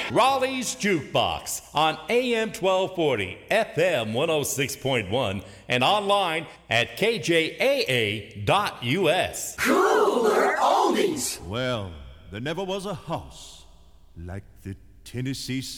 Raleigh's Jukebox on AM 1240, FM 106.1, and online at kjaa.us. Cooler oldies. Well, there never was a house like the Tennessee